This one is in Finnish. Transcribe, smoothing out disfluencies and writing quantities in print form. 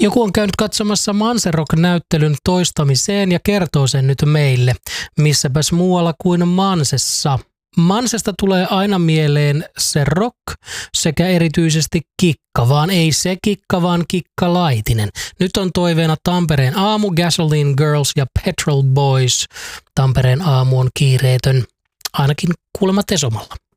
Joku on käynyt katsomassa Manserock-näyttelyn toistamiseen ja kertoo sen nyt meille. Missäpäs muualla kuin Mansessa. Mansesta tulee aina mieleen se rock sekä erityisesti Kikka, vaan ei se Kikka, vaan Kikka Laitinen. Nyt on toiveena Tampereen aamu, Gasoline Girls ja Petrol Boys. Tampereen aamu on kiireetön, ainakin kuulemma Tesomalla.